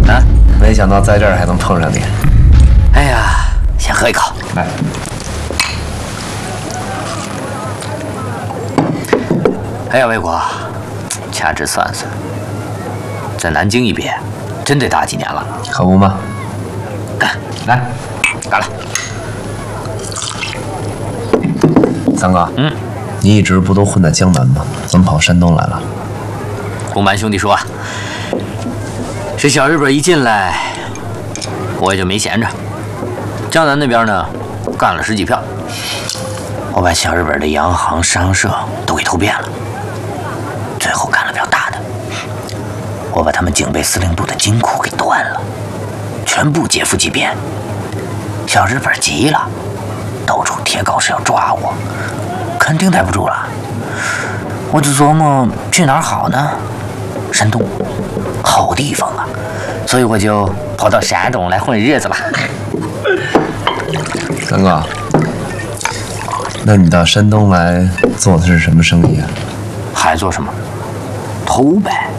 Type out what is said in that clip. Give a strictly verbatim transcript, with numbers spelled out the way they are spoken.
啊， 没想到在这儿还能碰上你。 哎呀，先喝一口。 来。 哎呀，魏国，掐指算算，在南京一别，真得大几年了。 可不嘛。 干， 来， 干了。 三哥， 嗯， 你一直不都混在江南吗？怎么跑山东来了？ 不瞒兄弟说啊，这小日本一进来，我也就没闲着。江南那边呢，干了十几票，我把小日本的洋行、商社都给偷遍了。最后干了票大的，我把他们警备司令部的金库给端了，全部劫富济贫。小日本急了，到处贴告示要抓我，肯定待不住了。我就琢磨去哪儿好呢？山东，好地方啊，所以我就跑到山东来混日子了。 三哥，那你到山东来做的是什么生意啊？ 还做什么？偷呗。